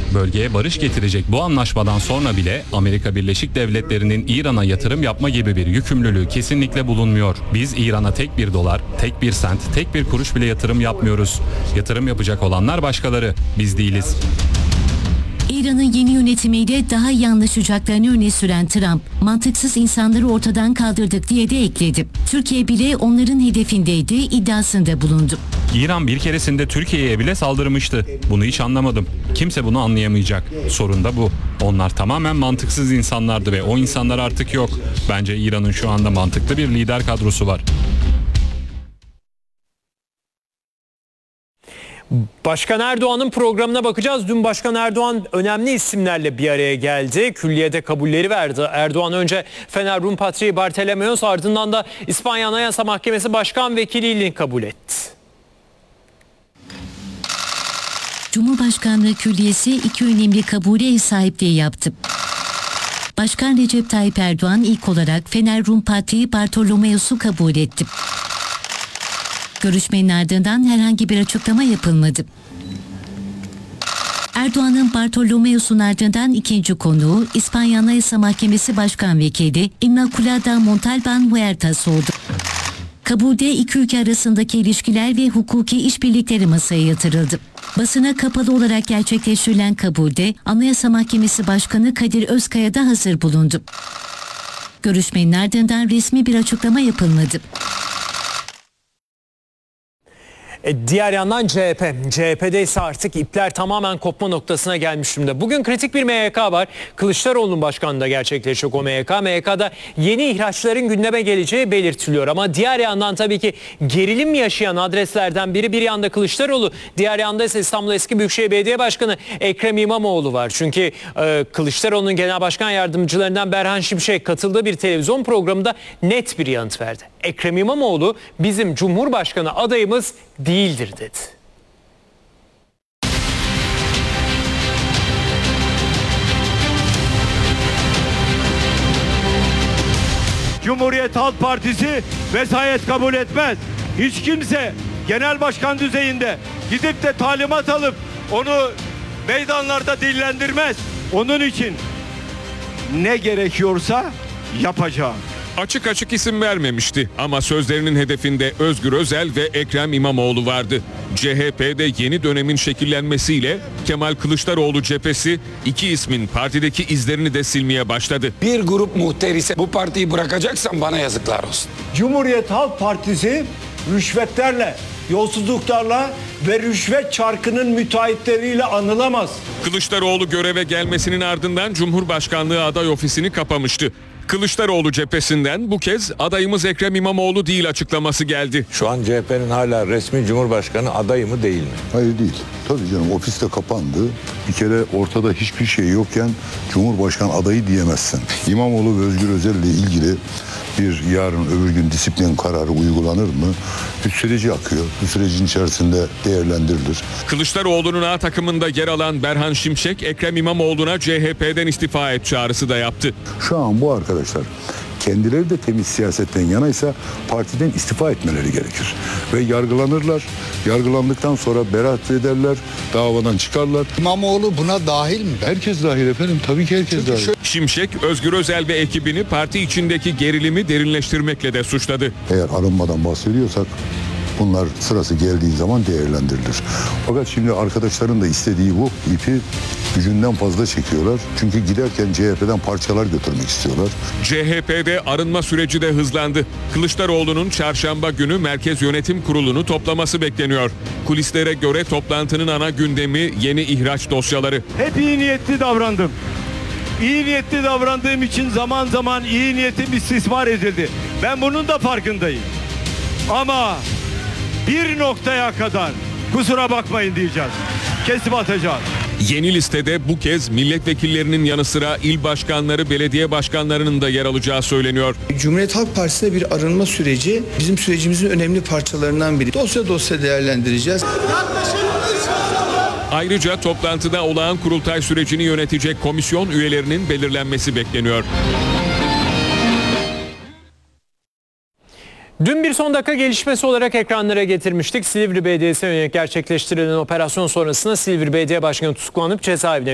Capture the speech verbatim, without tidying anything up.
Bölgeye barış getirecek bu anlaşmadan sonra bile Amerika Birleşik Devletleri'nin İran'a yatırım yapma gibi bir yükümlülüğü kesinlikle bulunmuyor. Biz İran'a tek bir dolar, tek bir sent, tek bir kuruş bile yatırım yapmıyoruz. Yatırım yapacak olanlar başkaları, biz değiliz. İran'ın yeni yönetimiyle daha iyi anlaşacaklarını öne süren Trump, mantıksız insanları ortadan kaldırdık diye de ekledi. Türkiye bile onların hedefindeydi iddiasında bulundu. İran bir keresinde Türkiye'ye bile saldırmıştı. Bunu hiç anlamadım. Kimse bunu anlayamayacak. Sorun da bu. Onlar tamamen mantıksız insanlardı ve o insanlar artık yok. Bence İran'ın şu anda mantıklı bir lider kadrosu var. Başkan Erdoğan'ın programına bakacağız. Dün Başkan Erdoğan önemli isimlerle bir araya geldi. Külliyede kabulleri verdi. Erdoğan önce Fener Rum Patriği Bartolomeos, ardından da İspanya Anayasa Mahkemesi Başkan Vekilliğini kabul etti. Cumhurbaşkanlığı Külliyesi iki önemli kabule ev sahipliği yaptı. Başkan Recep Tayyip Erdoğan ilk olarak Fener Rum Patriği Bartolomeos'u kabul etti. Görüşmenin ardından herhangi bir açıklama yapılmadı. Erdoğan'ın Bartolomeos'un ardından ikinci konuğu İspanya Anayasa Mahkemesi Başkan Vekili Inmaculada Montalban Huertas oldu. Kabulde iki ülke arasındaki ilişkiler ve hukuki işbirlikleri masaya yatırıldı. Basına kapalı olarak gerçekleştirilen kabulde Anayasa Mahkemesi Başkanı Kadir Özkaya da hazır bulundu. Görüşmenin ardından resmi bir açıklama yapılmadı. E, diğer yandan C H P. C H P'de ise artık ipler tamamen kopma noktasına gelmiş durumda. Bugün kritik bir M Y K var. Kılıçdaroğlu'nun başkanlığında gerçekleşecek o M Y K. M Y K'da yeni ihraçların gündeme geleceği belirtiliyor. Ama diğer yandan tabii ki gerilim yaşayan adreslerden biri bir yanda Kılıçdaroğlu, diğer yanda ise İstanbul Eski Büyükşehir Belediye Başkanı Ekrem İmamoğlu var. Çünkü e, Kılıçdaroğlu'nun Genel Başkan Yardımcılarından Berhan Şimşek katıldığı bir televizyon programında net bir yanıt verdi. Ekrem İmamoğlu bizim Cumhurbaşkanı adayımız değildir dedi. Cumhuriyet Halk Partisi vesayet kabul etmez. Hiç kimse genel başkan düzeyinde gidip de talimat alıp onu meydanlarda dillendirmez. Onun için ne gerekiyorsa yapacağım. Açık açık isim vermemişti ama sözlerinin hedefinde Özgür Özel ve Ekrem İmamoğlu vardı. C H P'de yeni dönemin şekillenmesiyle Kemal Kılıçdaroğlu cephesi iki ismin partideki izlerini de silmeye başladı. Bir grup muhter ise bu partiyi bırakacaksan bana yazıklar olsun. Cumhuriyet Halk Partisi rüşvetlerle, yolsuzluklarla ve rüşvet çarkının müteahhitleriyle anılamaz. Kılıçdaroğlu göreve gelmesinin ardından Cumhurbaşkanlığı aday ofisini kapamıştı. Kılıçdaroğlu cephesinden bu kez adayımız Ekrem İmamoğlu değil açıklaması geldi. Şu an C H P'nin hala resmi Cumhurbaşkanı adayı mı değil mi? Hayır değil. Tabii canım, ofis de kapandı. Bir kere ortada hiçbir şey yokken Cumhurbaşkanı adayı diyemezsin. İmamoğlu ve Özgür Özel ile ilgili bir yarın öbür gün disiplin kararı uygulanır mı? Bir süreci akıyor. Bu sürecin içerisinde değerlendirilir. Kılıçdaroğlu'nun A takımında yer alan Berhan Şimşek, Ekrem İmamoğlu'na C H P'den istifa et çağrısı da yaptı. Şu an bu arkadaşlar kendileri de temiz siyasetten yanaysa partiden istifa etmeleri gerekir. Ve yargılanırlar. Yargılandıktan sonra beraat ederler. Davadan çıkarlar. İmamoğlu buna dahil mi? Herkes dahil efendim. Tabii ki herkes dahil. Şimşek, Özgür Özel ve ekibini parti içindeki gerilimi derinleştirmekle de suçladı. Eğer arınmadan bahsediyorsak bunlar sırası geldiği zaman değerlendirilir. Fakat şimdi arkadaşların da istediği bu. İpi gücünden fazla çekiyorlar. Çünkü giderken C H P'den parçalar götürmek istiyorlar. C H P'de arınma süreci de hızlandı. Kılıçdaroğlu'nun çarşamba günü Merkez Yönetim Kurulu'nu toplaması bekleniyor. Kulislere göre toplantının ana gündemi yeni ihraç dosyaları. Hep iyi niyetli davrandım. İyi niyetli davrandığım için zaman zaman iyi niyetim istismar edildi. Ben bunun da farkındayım. Ama bir noktaya kadar kusura bakmayın diyeceğiz. Kesip atacağız. Yeni listede bu kez milletvekillerinin yanı sıra il başkanları, belediye başkanlarının da yer alacağı söyleniyor. Cumhuriyet Halk Partisi'nde bir arınma süreci bizim sürecimizin önemli parçalarından biri. Dosya dosya değerlendireceğiz. Ayrıca toplantıda olağan kurultay sürecini yönetecek komisyon üyelerinin belirlenmesi bekleniyor. Dün bir son dakika gelişmesi olarak ekranlara getirmiştik. Silivri Belediyesi'ne yönelik gerçekleştirilen operasyon sonrasında Silivri Belediye Başkanı tutuklanıp cezaevine